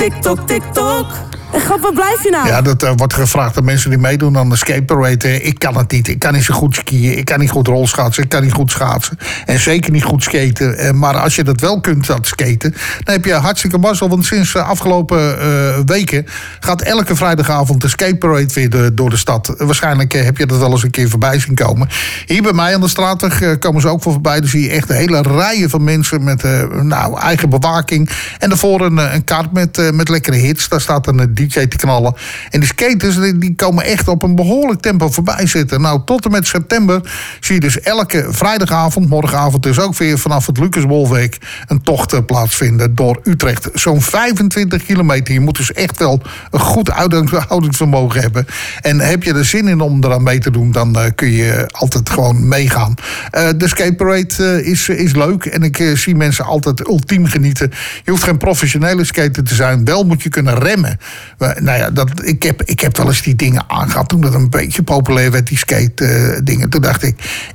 TikTok, TikTok. En grap, waar blijf je nou? Ja, dat wordt gevraagd aan mensen die meedoen aan de skate parade. Ik kan het niet. Ik kan niet zo goed skiën. Ik kan niet goed rolschaatsen. Ik kan niet goed schaatsen. En zeker niet goed skaten. Maar als je dat wel kunt, dat skaten, dan heb je hartstikke mazzel. Want sinds de afgelopen weken gaat elke vrijdagavond de skate parade weer door de stad. Waarschijnlijk heb je dat wel eens een keer voorbij zien komen. Hier bij mij aan de straatweg komen ze ook voor voorbij. Dan zie je echt hele rijen van mensen met eigen bewaking. En daarvoor een kaart met lekkere hits. Daar staat een DJ te knallen. En die skaters die komen echt op een behoorlijk tempo voorbij zitten. Nou, tot en met september zie je dus elke vrijdagavond, morgenavond dus ook weer vanaf het Lucasbolweg een tocht plaatsvinden door Utrecht. Zo'n 25 kilometer. Je moet dus echt wel een goed uithoudingsvermogen hebben. En heb je er zin in om eraan mee te doen, dan kun je altijd gewoon meegaan. De skate parade is leuk en ik zie mensen altijd ultiem genieten. Je hoeft geen professionele skater te zijn. Wel moet je kunnen remmen. Nou ja, ik heb wel eens die dingen aangehad toen dat een beetje populair werd, die skate dingen. Toen dacht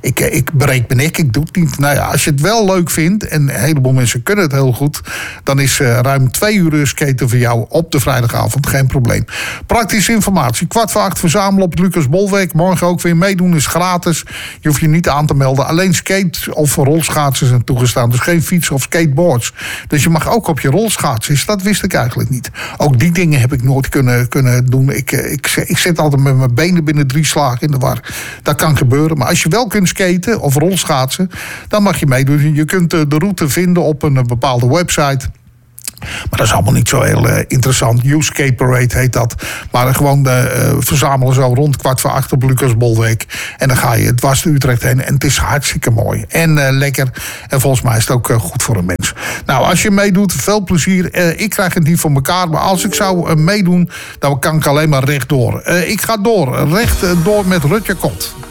ik breek mijn nek, ik doe het niet. Nou ja, als je het wel leuk vindt, en een heleboel mensen kunnen het heel goed, dan is ruim 2 uur skaten voor jou op de vrijdagavond geen probleem. Praktische informatie, 7:15 verzamelen op het Lucasbolweg. Morgen ook weer meedoen, is gratis. Je hoeft je niet aan te melden. Alleen skate of rolschaatsen zijn toegestaan. Dus geen fiets of skateboards. Dus je mag ook op je rolschaatsen. Dat wist ik eigenlijk niet. Ook die dingen heb ik nooit kunnen doen. Ik zit altijd met mijn benen binnen 3 slagen in de war. Dat kan gebeuren. Maar als je wel kunt skaten of rolschaatsen, dan mag je meedoen. Je kunt de route vinden op een bepaalde website. Maar dat is allemaal niet zo heel interessant. Skate Parade heet dat. Maar gewoon verzamelen zo rond 7:15 op Lucasbolweg. En dan ga je dwars naar Utrecht heen. En het is hartstikke mooi. En lekker. En volgens mij is het ook goed voor een mens. Nou, als je meedoet, veel plezier. Ik krijg het niet voor elkaar. Maar als ik zou meedoen, dan kan ik alleen maar rechtdoor. Ik ga rechtdoor met Rutger Kot.